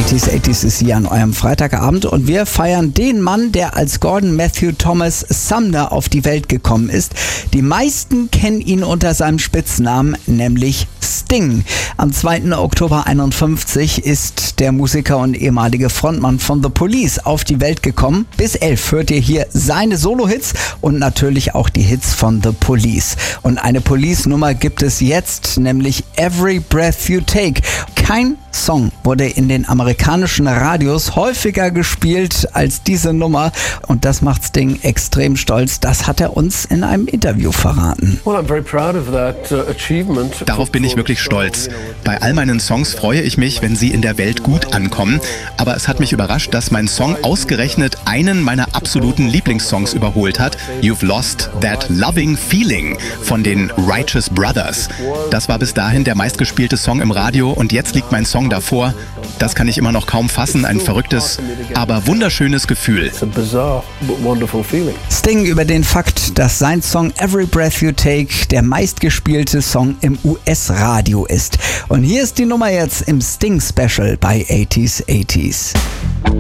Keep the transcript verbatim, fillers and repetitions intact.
achtzig achtzig ist hier an eurem Freitagabend und wir feiern den Mann, der als Gordon Matthew Thomas Sumner auf die Welt gekommen ist. Die meisten kennen ihn unter seinem Spitznamen, nämlich Sting. Am zweiten Oktober einundfünfzig ist der Musiker und ehemalige Frontmann von The Police auf die Welt gekommen. Bis elf hört ihr hier seine Solo-Hits und natürlich auch die Hits von The Police. Und eine Police-Nummer gibt es jetzt, nämlich Every Breath You Take. Kein Song wurde in den amerikanischen Radios häufiger gespielt als diese Nummer und das macht Sting extrem stolz. Das hat er uns in einem Interview verraten. Darauf bin ich wirklich stolz. Bei all meinen Songs freue ich mich, wenn sie in der Welt gut ankommen. Aber es hat mich überrascht, dass mein Song ausgerechnet einen meiner absoluten Lieblingssongs überholt hat. You've Lost That Loving Feeling von den Righteous Brothers. Das war bis dahin der meistgespielte Song im Radio und jetzt liegt mein Song davor. Das kann ich immer noch kaum fassen. Ein verrücktes, aber wunderschönes Gefühl. Sting über den Fakt, dass sein Song Every Breath You Take der meistgespielte Song im U S-Radio ist. Und hier ist die Nummer jetzt im Sting-Special bei achtzig achtzig.